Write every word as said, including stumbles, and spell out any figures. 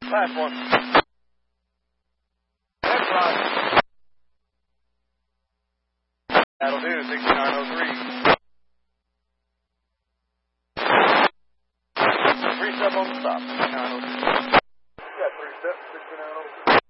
Last one. Next line. That'll do, sixty-nine oh three. Three step on the stop, sixty-nine oh three. Got three steps, sixty-nine oh three.